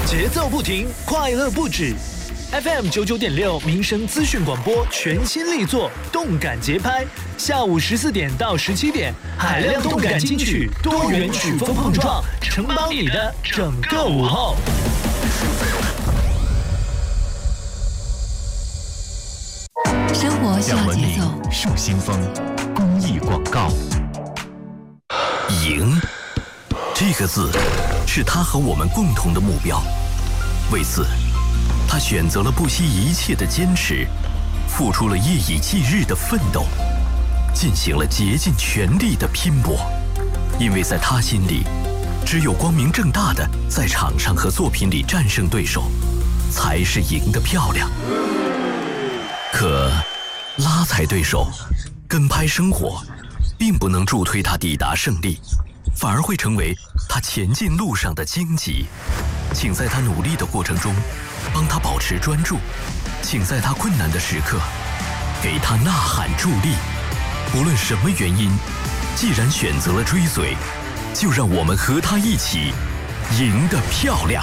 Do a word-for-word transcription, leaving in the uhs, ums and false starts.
节奏不停，快乐不止。F M 九九点六民生资讯广播全新力作《动感节拍》，下午十四点到十七点，海量动感金曲，多元曲风碰撞，承包你的整个午后。 生活需要节奏， 树新风公益广告。 赢这个字是他和我们共同的目标，为此他选择了不惜一切的坚持，付出了夜以继日的奋斗，进行了竭尽全力的拼搏。因为在他心里，只有光明正大的在场上和作品里战胜对手，才是赢得漂亮。可拉踩对手，跟拍生活，并不能助推他抵达胜利，反而会成为他前进路上的荆棘。请在他努力的过程中帮他保持专注，请在他困难的时刻给他呐喊助力。不论什么原因，既然选择了追随，就让我们和他一起赢得漂亮。